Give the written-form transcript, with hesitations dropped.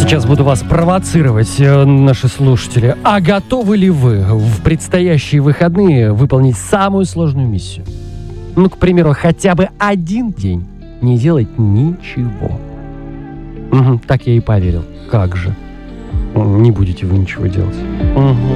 Сейчас буду вас провоцировать, наши слушатели. А готовы ли вы в предстоящие выходные выполнить самую сложную миссию? Ну, к примеру, хотя бы один день не делать ничего. Угу, так я и поверил. Как же? Не будете вы ничего делать. Угу.